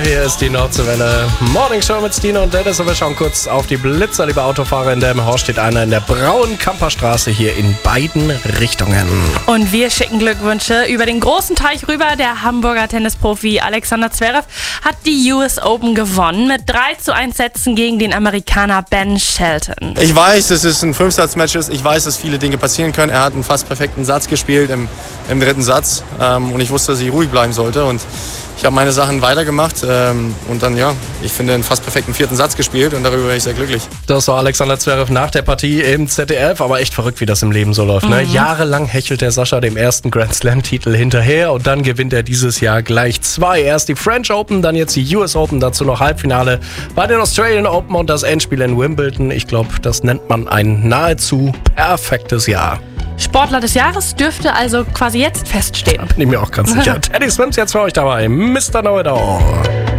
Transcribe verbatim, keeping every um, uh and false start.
Hier ist die Nordseewelle Morning Show mit Stine und Dennis und wir schauen kurz auf die Blitzer, liebe Autofahrer. In Delmenhorst steht einer in der braunen Kamperstraße hier in beiden Richtungen. Und wir schicken Glückwünsche über den großen Teich rüber. Der Hamburger Tennisprofi Alexander Zverev hat die U S Open gewonnen mit drei zu eins Sätzen gegen den Amerikaner Ben Shelton. Ich weiß, dass es ein Fünfsatz-Match ist. Ich weiß, dass viele Dinge passieren können. Er hat einen fast perfekten Satz gespielt im, im dritten Satz. Ähm, und ich wusste, dass ich ruhig bleiben sollte. Und ich habe meine Sachen weitergemacht ähm, und dann, ja, ich finde, einen fast perfekten vierten Satz gespielt und darüber bin ich sehr glücklich. Das war Alexander Zverev nach der Partie im Z D F, aber echt verrückt, wie das im Leben so läuft. Ne? Mhm. Jahrelang hechelt der Sascha dem ersten Grand Slam-Titel hinterher und dann gewinnt er dieses Jahr gleich zwei. Erst die French Open, dann jetzt die U S Open, dazu noch Halbfinale bei den Australian Open und das Endspiel in Wimbledon. Ich glaube, das nennt man ein nahezu perfektes Jahr. Sportler des Jahres dürfte also quasi jetzt feststehen. Bin ich mir auch ganz sicher. Teddy Swims jetzt für euch dabei. Mister Know-It-All.